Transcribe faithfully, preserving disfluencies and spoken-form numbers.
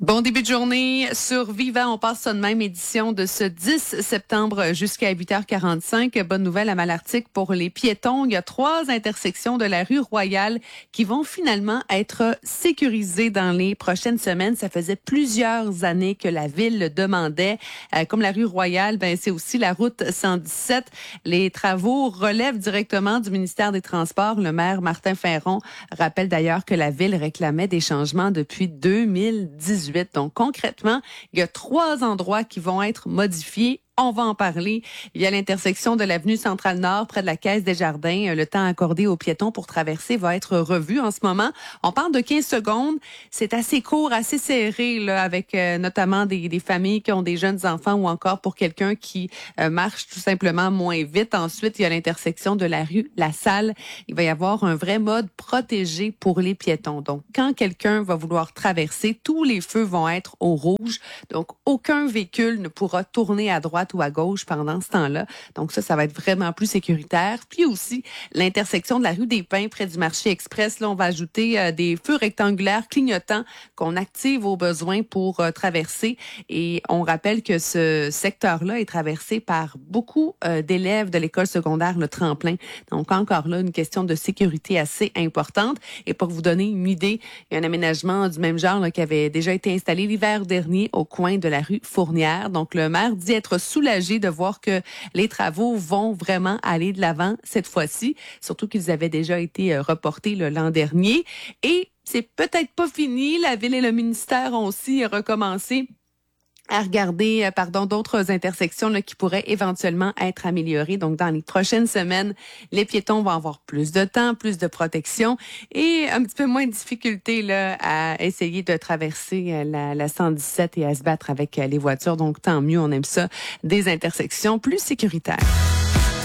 Bon début de journée sur Vivant. On passe ça de même, édition de ce dix septembre jusqu'à huit heures quarante-cinq. Bonne nouvelle à Malartic pour les piétons. Il y a trois intersections de la rue Royale qui vont finalement être sécurisées dans les prochaines semaines. Ça faisait plusieurs années que la ville le demandait. Euh, comme la rue Royale, ben c'est aussi la route cent dix-sept. Les travaux relèvent directement du ministère des Transports. Le maire Martin Ferron rappelle d'ailleurs que la ville réclamait des changements depuis deux mille dix-huit. Donc, concrètement, il y a trois endroits qui vont être modifiés. On va en parler. Il y a l'intersection de l'avenue Centrale-Nord près de la Caisse des Jardins. Le temps accordé aux piétons pour traverser va être revu en ce moment. On parle de quinze secondes. C'est assez court, assez serré, là, avec euh, notamment des, des familles qui ont des jeunes enfants ou encore pour quelqu'un qui euh, marche tout simplement moins vite. Ensuite, il y a l'intersection de la rue La Salle. Il va y avoir un vrai mode protégé pour les piétons. Donc, quand quelqu'un va vouloir traverser, tous les feux vont être au rouge. Donc, aucun véhicule ne pourra tourner à droite ou à gauche pendant ce temps-là. Donc ça, ça va être vraiment plus sécuritaire. Puis aussi, l'intersection de la rue des Pins près du marché express, là, on va ajouter euh, des feux rectangulaires clignotants qu'on active au besoin pour euh, traverser. Et on rappelle que ce secteur-là est traversé par beaucoup euh, d'élèves de l'école secondaire Le Tremplin. Donc encore là, une question de sécurité assez importante. Et pour vous donner une idée, il y a un aménagement du même genre là, qui avait déjà été installé l'hiver dernier au coin de la rue Fournière. Donc le maire dit être soulagé de voir que les travaux vont vraiment aller de l'avant cette fois-ci, surtout qu'ils avaient déjà été reportés là, l'an dernier. Et c'est peut-être pas fini. La ville et le ministère ont aussi recommencé à regarder, pardon, d'autres intersections là, qui pourraient éventuellement être améliorées. Donc, dans les prochaines semaines, les piétons vont avoir plus de temps, plus de protection et un petit peu moins de difficulté là, à essayer de traverser la, la cent dix-sept et à se battre avec les voitures. Donc, tant mieux, on aime ça, des intersections plus sécuritaires.